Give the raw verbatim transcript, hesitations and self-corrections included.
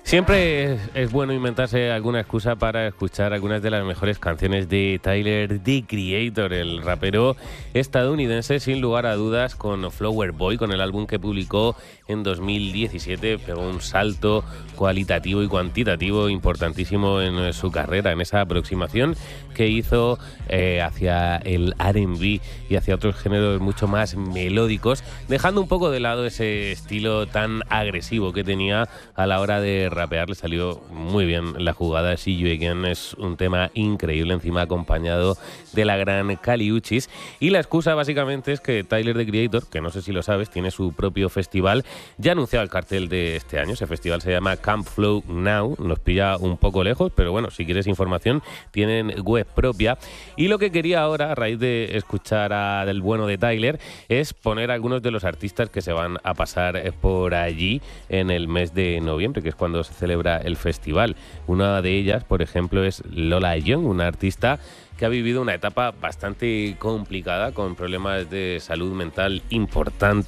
Siempre es, es bueno inventarse alguna excusa para escuchar algunas de las mejores canciones de Tyler, The Creator, el rapero estadounidense, sin lugar a dudas, con Flower Boy, con el álbum que publicó en dos mil diecisiete, pegó un salto cualitativo y cuantitativo importantísimo en su carrera, en esa aproximación que hizo eh, hacia el R and B y hacia otros géneros mucho más melódicos, dejando un poco de lado ese estilo tan agresivo que tenía a la hora de rapear. Le salió muy bien la jugada. See You Again es un tema increíble, encima acompañado de la gran Kali Uchis, y la excusa básicamente es que Tyler, The Creator, que no sé si lo sabes, tiene su propio festival, ya ha anunciado el cartel de este año. Ese festival se llama Camp Flow Now, nos pilla un poco lejos, pero bueno, si quieres información tienen web propia, y lo que quería ahora, a raíz de escuchar a del bueno de Tyler, es poner algunos de los artistas que se van a pasar por allí en el mes de noviembre, que es cuando se celebra el festival. Una de ellas, por ejemplo, es Lola Young, una artista que ha vivido una etapa bastante complicada, con problemas de salud mental importantes.